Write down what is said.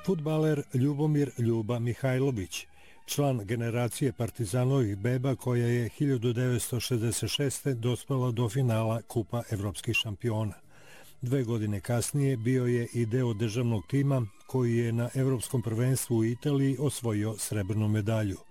Fudbaler Ljubomir Ljuba Mihajlović, član generacije Partizanovih beba koja je 1966. dospela do finala Kupa evropskih šampiona. 2 godine kasnije bio je i deo državnog tima koji je na Evropskom prvenstvu u Italiji osvojio srebrnu medalju.